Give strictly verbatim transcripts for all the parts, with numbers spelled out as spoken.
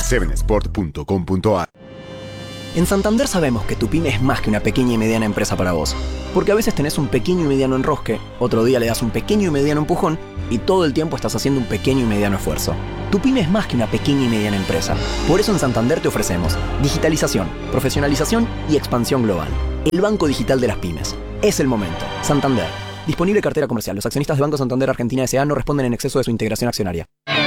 seven sport punto com punto a r. En Santander sabemos que tu pyme es más que una pequeña y mediana empresa para vos. Porque a veces tenés un pequeño y mediano enrosque, otro día le das un pequeño y mediano empujón y todo el tiempo estás haciendo un pequeño y mediano esfuerzo. Tu pyme es más que una pequeña y mediana empresa. Por eso en Santander te ofrecemos digitalización, profesionalización y expansión global. El Banco Digital de las Pymes. Es el momento. Santander. Disponible cartera comercial. Los accionistas de Banco Santander Argentina S A no responden en exceso de su integración accionaria.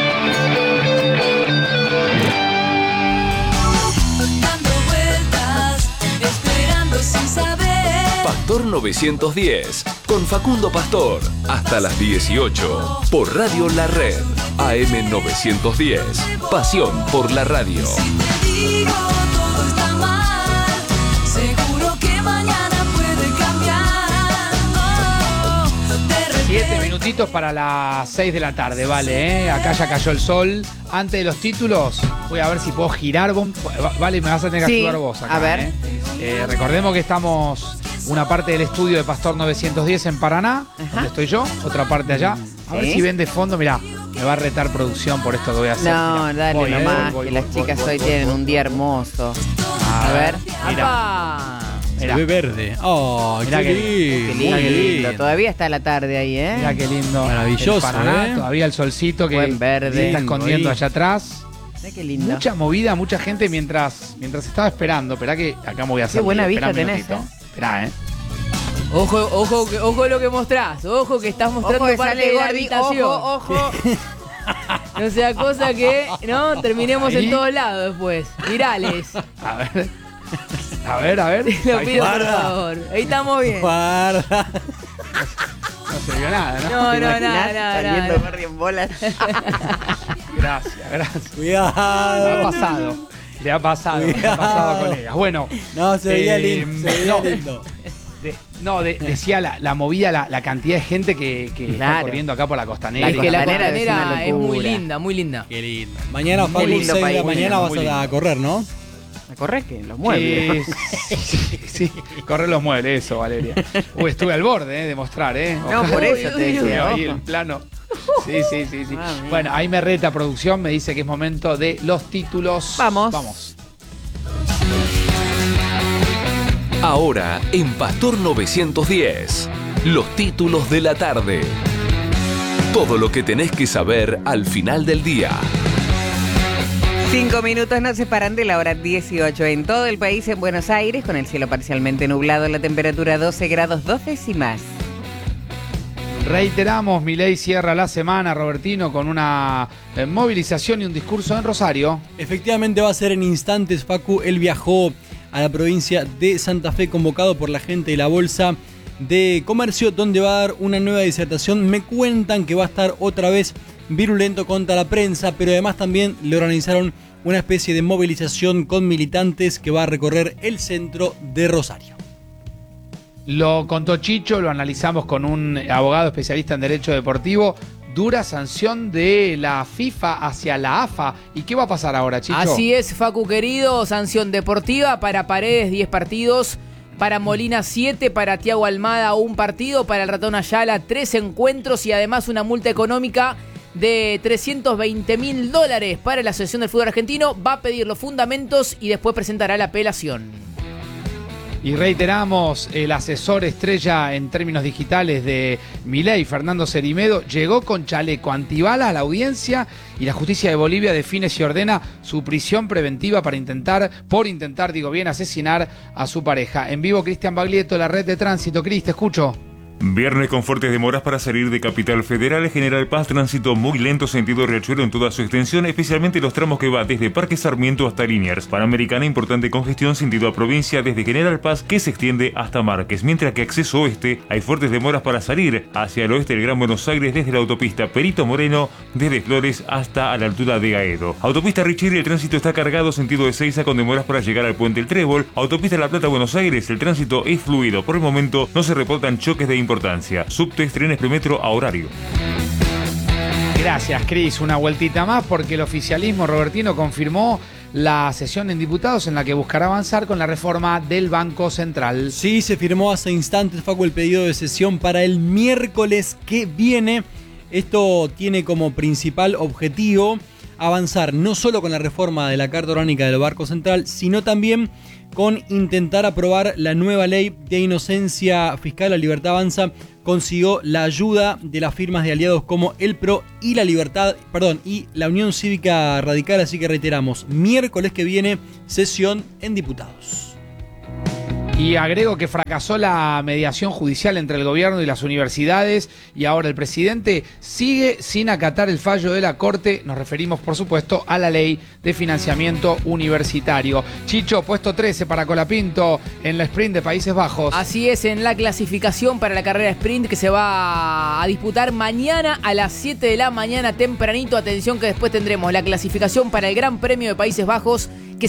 Sin saber. Pastor novecientos diez, con Facundo Pastor, hasta las dieciocho, por Radio La Red, A M novecientos diez, pasión por la radio. Si te digo todo está mal, seguro que mañana puede cambiar. Oh, Siete minutitos para las seis de la tarde, vale, ¿eh? Acá ya cayó el sol. Antes de los títulos, voy a ver si puedo girar. Vale, me vas a tener que sí, ayudar vos acá, a ver. ¿eh? Eh, recordemos que estamos una parte del estudio de Pastor novecientos diez en Paraná, Ajá. donde estoy yo, otra parte allá. A ¿Sí? ver si ven de fondo, mirá, me va a retar producción por esto que voy a hacer. No, mirá. dale voy, nomás, eh, voy, que voy, las voy, chicas voy, hoy voy, tienen voy, un día hermoso. A, a ver, mirá. Se ve verde. Oh, mirá qué, qué, lindo, qué lindo. Qué lindo. Todavía está la tarde ahí, ¿eh? Mirá qué lindo. Maravilloso, Paraná, ¿eh? Todavía el solcito que Buen verde. se está escondiendo ahí. allá atrás. Mirá qué lindo. Mucha movida, mucha gente mientras mientras estaba esperando. Esperá que acá me voy a hacer. Qué buena vista tenés, ¿eh? Esperá, ¿eh? Ojo, ojo, ojo lo que mostrás. Ojo que estás mostrando ojo parte de la habitación. Ojo, ojo. No sea cosa que, ¿no? Terminemos Ahí. en todos lados después. Virales. A ver. A ver, a ver. Te lo pido, por favor. Ahí estamos bien. Guarda. No se vio nada, ¿no? No, no, nada, nada, Saliendo nada. Barry en bolas. Gracias, gracias. Cuidado. Le ha pasado. Le ha pasado. Le ha pasado a colegas. Bueno. No, se veía eh, lindo. Se veía no. lindo. De, no, de, decía la, la movida, la, la cantidad de gente que, que Claro. está corriendo acá por la costanera. Es que la Costanera es costanera una es muy locura. linda, muy linda. Qué lindo. Mañana, Muy Facu, lindo seis de país, la muy mañana lindo, vas muy a lindo. correr, ¿no? Corre que los muebles. Eh, sí, sí, correr los muebles, eso, Valeria. Uy, estuve al borde, eh, de mostrar, ¿eh? No, Ojalá. por eso te Sí, decía. ahí ojo. el plano. Sí, sí, sí, sí. Ah, mira. Bueno, ahí me reta producción, me dice que es momento de los títulos. Vamos. Vamos. Ahora, en Pastor novecientos diez, los títulos de la tarde. Todo lo que tenés que saber al final del día. Cinco minutos nos separan de la hora dieciocho. En todo el país, en Buenos Aires, con el cielo parcialmente nublado, la temperatura doce grados dos décimas. Reiteramos, Milei cierra la semana, Robertino, con una eh, movilización y un discurso en Rosario. Efectivamente va a ser en instantes, Facu. Él viajó a la provincia de Santa Fe, convocado por la gente de la Bolsa de Comercio, donde va a dar una nueva disertación. Me cuentan que va a estar otra vez virulento contra la prensa, pero además también le organizaron una especie de movilización con militantes que va a recorrer el centro de Rosario. Lo contó Chicho, lo analizamos con un abogado especialista en derecho deportivo. Dura sanción de la FIFA hacia la A F A. ¿Y qué va a pasar ahora, Chicho? Así es, Facu querido, sanción deportiva para Paredes, diez partidos, para Molina, siete, para Thiago Almada, un partido, para el Ratón Ayala, tres encuentros y además una multa económica de trescientos veinte mil dólares para la Asociación del Fútbol Argentino. Va a pedir los fundamentos y después presentará la apelación. Y reiteramos, el asesor estrella en términos digitales de Milei, Fernando Cerimedo, llegó con chaleco antibalas a la audiencia y la justicia de Bolivia define si ordena su prisión preventiva para intentar, por intentar, digo bien, asesinar a su pareja. En vivo, Cristian Baglietto, la red de tránsito. Cris, te escucho. Viernes con fuertes demoras para salir de Capital Federal. General Paz, tránsito muy lento sentido Riachuelo en toda su extensión, especialmente los tramos que va desde Parque Sarmiento hasta Liniers. Panamericana, importante congestión sentido a provincia desde General Paz que se extiende hasta Márquez, mientras que acceso oeste hay fuertes demoras para salir hacia el oeste del Gran Buenos Aires desde la autopista Perito Moreno, desde Flores hasta a la altura de Aedo. Autopista Richeri, el tránsito está cargado sentido de Ezeiza con demoras para llegar al puente El Trébol. Autopista La Plata Buenos Aires, el tránsito es fluido. Por el momento no se reportan choques de importancia. Subtes, trenes, premetro a horario. Gracias, Cris. Una vueltita más porque el oficialismo robertino confirmó la sesión en diputados en la que buscará avanzar con la reforma del Banco Central. Sí, se firmó hace instantes, Facu, el pedido de sesión para el miércoles que viene. Esto tiene como principal objetivo avanzar no solo con la reforma de la Carta Orgánica del Banco Central, sino también con intentar aprobar la nueva ley de inocencia fiscal. La Libertad Avanza consiguió la ayuda de las firmas de aliados como el P R O y la Libertad, perdón, y la Unión Cívica Radical, así que reiteramos, miércoles que viene, sesión en diputados. Y agrego que fracasó la mediación judicial entre el gobierno y las universidades y ahora el presidente sigue sin acatar el fallo de la Corte. Nos referimos, por supuesto, a la ley de financiamiento universitario. Chicho, puesto trece para Colapinto en la sprint de Países Bajos. Así es, en la clasificación para la carrera sprint que se va a disputar mañana a las siete de la mañana tempranito. Atención que después tendremos la clasificación para el Gran Premio de Países Bajos, que